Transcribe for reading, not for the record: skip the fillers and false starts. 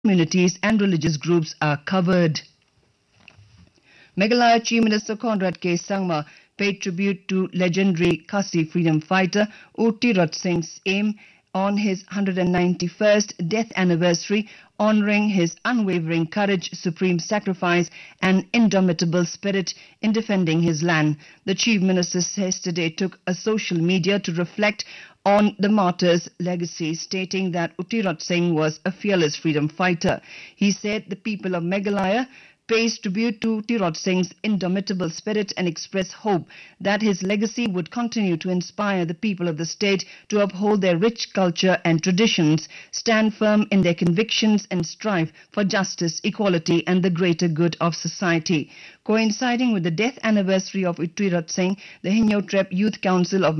communities and religious groups are covered. Meghalaya Chief Minister Conrad K. Sangma paid tribute to legendary Khasi freedom fighter U Tirot Singh's aim on his 191st death anniversary, honouring his unwavering courage, supreme sacrifice and indomitable spirit in defending his land. The Chief Minister yesterday took a social media to reflect on the martyr's legacy, stating that U Tirot Singh was a fearless freedom fighter. He said the people of Meghalaya pays tribute to Tirot Singh's indomitable spirit and express hope that his legacy would continue to inspire the people of the state to uphold their rich culture and traditions, stand firm in their convictions and strive for justice, equality and the greater good of society. Coinciding with the death anniversary of U Tirot Singh, the Hinyo Trep Youth Council of